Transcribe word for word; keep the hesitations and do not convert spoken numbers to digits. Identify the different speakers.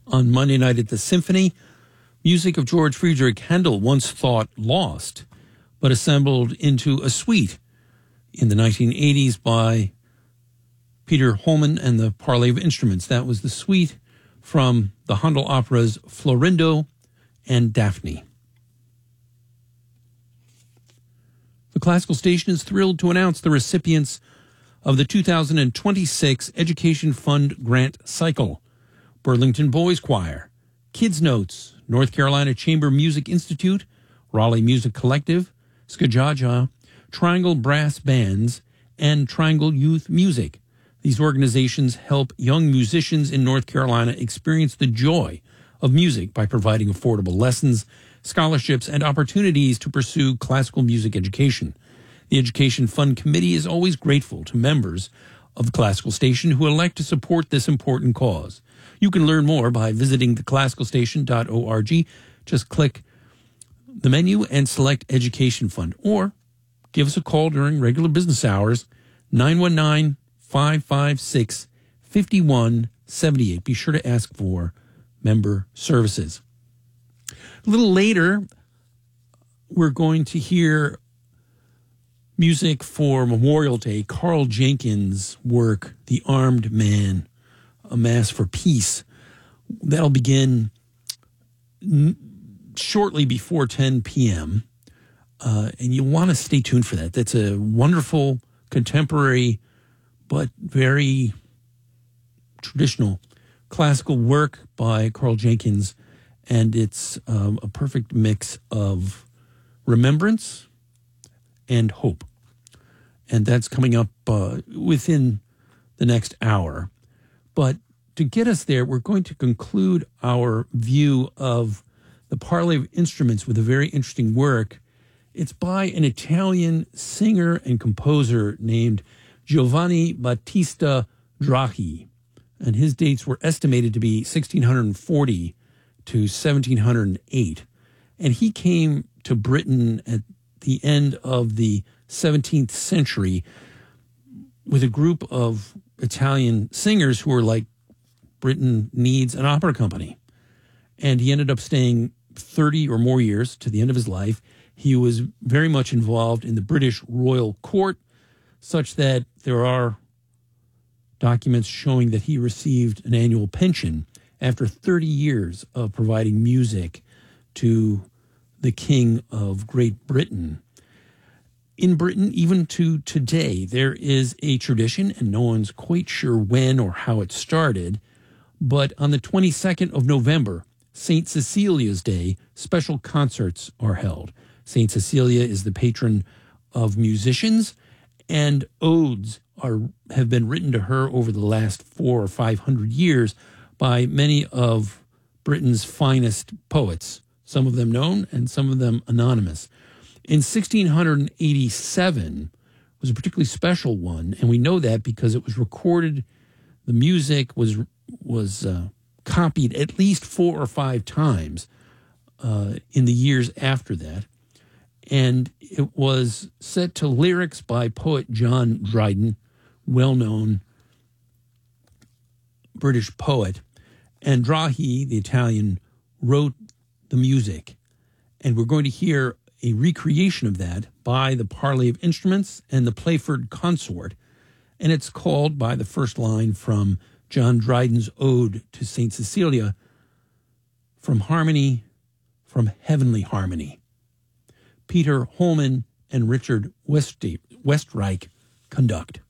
Speaker 1: On Monday night at the Symphony, music of George Friedrich Handel, once thought lost, but assembled into a suite in the nineteen eighties by Peter Holman and the Parley of Instruments. That was the suite from the Handel operas Florindo and Daphne. The Classical Station is thrilled to announce the recipients of the two thousand twenty-six Education Fund Grant Cycle. Burlington Boys Choir, Kids Notes, North Carolina Chamber Music Institute, Raleigh Music Collective, Skajaja, Triangle Brass Bands, and Triangle Youth Music. These organizations help young musicians in North Carolina experience the joy of music by providing affordable lessons, scholarships, and opportunities to pursue classical music education. The Education Fund Committee is always grateful to members of the Classical Station who elect to support this important cause. You can learn more by visiting the classical station dot org. Just click the menu and select Education Fund, or give us a call during regular business hours, nine one nine, five five six, five one seven eight. Be sure to ask for member services. A little later, we're going to hear music for Memorial Day, Carl Jenkins' work, The Armed Man, A Mass for Peace. That'll begin n- shortly before ten p.m., uh, and you'll want to stay tuned for that. That's a wonderful, contemporary, but very traditional classical work by Carl Jenkins, and it's um, a perfect mix of remembrance and hope. And that's coming up uh, within the next hour. But to get us there, we're going to conclude our view of the Parley of Instruments with a very interesting work. It's by an Italian singer and composer named Giovanni Battista Draghi, and his dates were estimated to be sixteen forty to seventeen oh eight. And he came to Britain at the end of the seventeenth century with a group of Italian singers who were like, Britain needs an opera company. And he ended up staying thirty or more years to the end of his life. He was very much involved in the British royal court, such that there are documents showing that he received an annual pension after thirty years of providing music to the King of Great Britain. In Britain, even to today, there is a tradition, and no one's quite sure when or how it started, but on the twenty-second of November, Saint Cecilia's Day, special concerts are held. Saint Cecilia is the patron of musicians, and odes are have been written to her over the last four or five hundred years by many of Britain's finest poets, some of them known and some of them anonymous. In sixteen eighty-seven was a particularly special one, and we know that because it was recorded, the music was was uh, copied at least four or five times uh, in the years after that, and it was set to lyrics by poet John Dryden, well-known British poet, and Draghi, the Italian, wrote the music, and we're going to hear a recreation of that by the Parley of Instruments and the Playford Consort, and it's called by the first line from John Dryden's Ode to Saint Cecilia, From Harmony, from Heavenly Harmony. Peter Holman and Richard Westreich conduct.